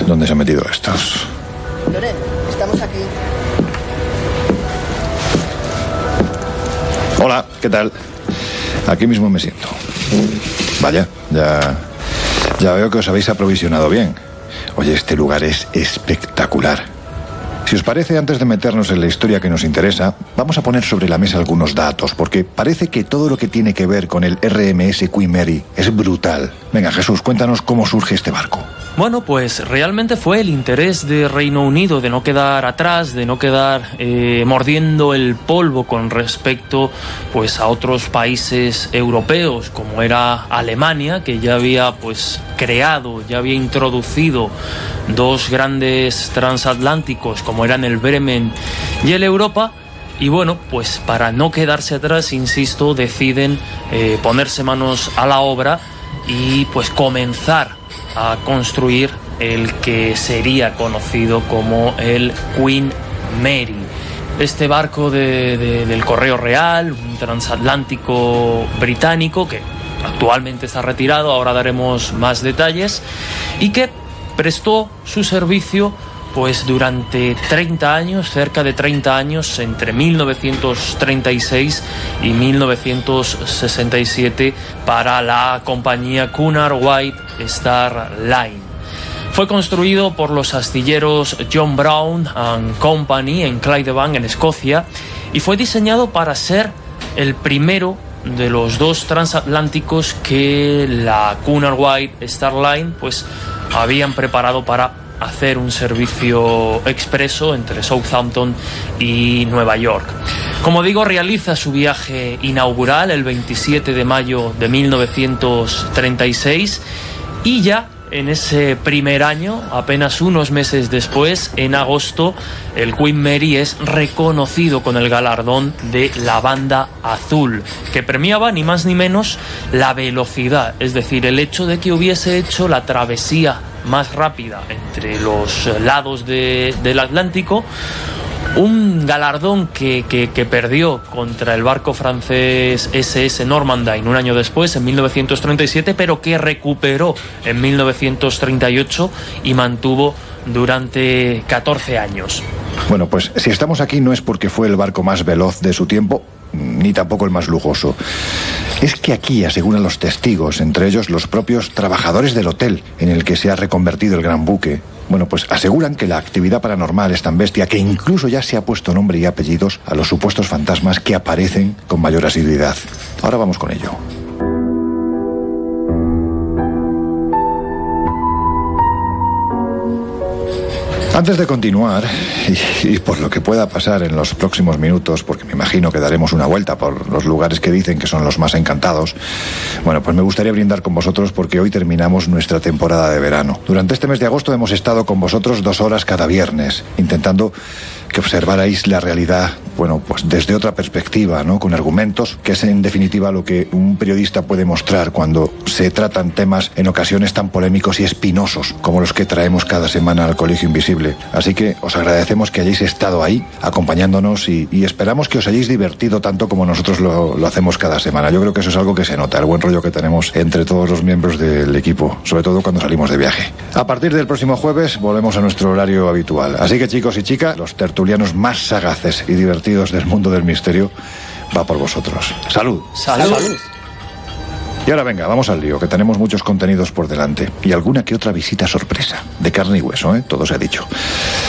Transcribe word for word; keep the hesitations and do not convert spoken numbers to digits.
¿Dónde se han metido estos? Loren, estamos aquí. Hola, ¿qué tal? Aquí mismo me siento. Vaya, ya, ya veo que os habéis aprovisionado bien. Oye, este lugar es espectacular. Si os parece, antes de meternos en la historia que nos interesa, vamos a poner sobre la mesa algunos datos, porque parece que todo lo que tiene que ver con el R M S Queen Mary es brutal. Venga, Jesús, cuéntanos cómo surge este barco. Bueno, pues realmente fue el interés de Reino Unido de no quedar atrás, de no quedar eh, mordiendo el polvo con respecto pues a otros países europeos, como era Alemania, que ya había pues creado, ya había introducido dos grandes transatlánticos como eran el Bremen y el Europa. Y bueno, pues para no quedarse atrás, insisto, deciden eh, ponerse manos a la obra y pues comenzar a construir el que sería conocido como el Queen Mary. Este barco de, de, del Correo Real, un transatlántico británico que actualmente está retirado, ahora daremos más detalles, y que prestó su servicio pues durante treinta años, cerca de treinta años, entre mil novecientos treinta y seis y mil novecientos sesenta y siete para la compañía Cunard White Star Line. Fue construido por los astilleros John Brown and Company en Clydebank, en Escocia, y fue diseñado para ser el primero de los dos transatlánticos que la Cunard White Star Line pues habían preparado para hacer un servicio expreso entre Southampton y Nueva York. Como digo, realiza su viaje inaugural el veintisiete de mayo de mil novecientos treinta y seis y ya en ese primer año, apenas unos meses después, en agosto, el Queen Mary es reconocido con el galardón de la Banda Azul, que premiaba ni más ni menos la velocidad, es decir, el hecho de que hubiese hecho la travesía más rápida entre los lados de, del Atlántico, un galardón que, que, que perdió contra el barco francés S S Normandie un año después, en mil novecientos treinta y siete, pero que recuperó en mil novecientos treinta y ocho y mantuvo durante catorce años. Bueno, pues si estamos aquí no es porque fue el barco más veloz de su tiempo, ni tampoco el más lujoso. Es que aquí, aseguran los testigos, entre ellos los propios trabajadores del hotel en el que se ha reconvertido el gran buque, bueno, pues aseguran que la actividad paranormal es tan bestia que incluso ya se ha puesto nombre y apellidos a los supuestos fantasmas que aparecen con mayor asiduidad. Ahora vamos con ello. Antes de continuar, y, y por lo que pueda pasar en los próximos minutos, porque me imagino que daremos una vuelta por los lugares que dicen que son los más encantados, bueno, pues me gustaría brindar con vosotros porque hoy terminamos nuestra temporada de verano. Durante este mes de agosto hemos estado con vosotros dos horas cada viernes, intentando que observarais la realidad, bueno, pues desde otra perspectiva, ¿no? Con argumentos, que es en definitiva lo que un periodista puede mostrar cuando se tratan temas en ocasiones tan polémicos y espinosos como los que traemos cada semana al Colegio Invisible. Así que os agradecemos que hayáis estado ahí, acompañándonos, y, y esperamos que os hayáis divertido tanto como nosotros lo, lo hacemos cada semana. Yo creo que eso es algo que se nota, el buen rollo que tenemos entre todos los miembros del equipo, sobre todo cuando salimos de viaje. A partir del próximo jueves volvemos a nuestro horario habitual. Así que, chicos y chicas, los tertulianos más sagaces y divertidos del mundo del misterio, va por vosotros. ¡Salud! ¡Salud! ¡Salud! Y ahora venga, vamos al lío, que tenemos muchos contenidos por delante y alguna que otra visita sorpresa, de carne y hueso, ¿eh? Todo se ha dicho.